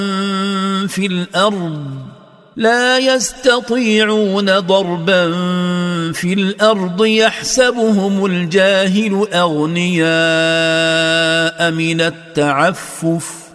في الأرض لا يستطيعون ضربا في الأرض يحسبهم الجاهل أغنياء من التعفف